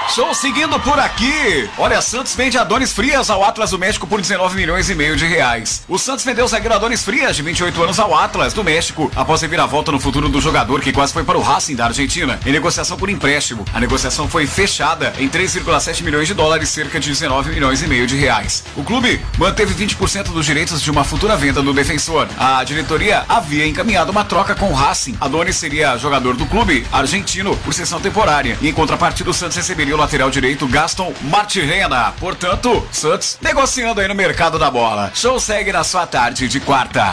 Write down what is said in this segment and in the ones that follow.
Show seguindo por aqui. Olha, Santos vende Adonis Frias ao Atlas do México por 19 milhões e meio de reais. O Santos vendeu o zagueiro Adonis Frias, de 28 anos, ao Atlas do México, após reviravolta no futuro do jogador, que quase foi para o Racing da Argentina, em negociação por empréstimo. A negociação foi fechada em 3,7 milhões de dólares, cerca de 19 milhões e meio de reais. O clube manteve 20% dos direitos de uma futura venda do defensor. A diretoria havia encaminhado uma troca com o Racing. Adonis seria jogador do clube argentino por cessão temporária. E em contrapartida, o Santos receberia o lateral direito Gaston Martirena. Portanto, Santos negociando aí no mercado da bola. Show segue na sua tarde de quarta.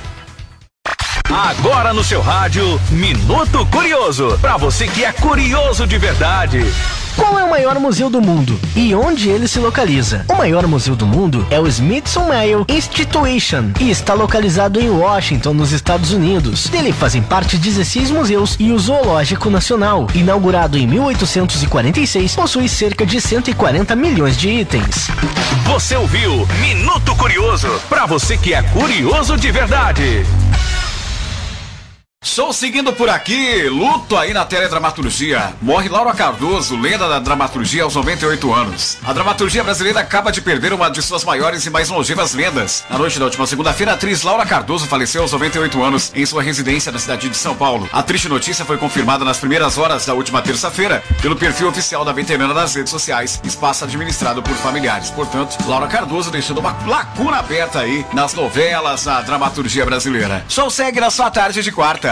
Agora no seu rádio, Minuto Curioso. Pra você que é curioso de verdade. Qual é o maior museu do mundo e onde ele se localiza? O maior museu do mundo é o Smithsonian Institution e está localizado em Washington, nos Estados Unidos. Dele fazem parte 16 museus e o Zoológico Nacional, inaugurado em 1846, possui cerca de 140 milhões de itens. Você ouviu Minuto Curioso, pra você que é curioso de verdade. Show seguindo por aqui, luto aí na teledramaturgia. Morre Laura Cardoso, lenda da dramaturgia aos 98 anos. A dramaturgia brasileira acaba de perder uma de suas maiores e mais longevas lendas. Na noite da última segunda-feira, a atriz Laura Cardoso faleceu aos 98 anos em sua residência na cidade de São Paulo. A triste notícia foi confirmada nas primeiras horas da última terça-feira pelo perfil oficial da veterana nas redes sociais, espaço administrado por familiares. Portanto, Laura Cardoso deixando uma lacuna aberta aí nas novelas, na dramaturgia brasileira. Show segue na sua tarde de quarta.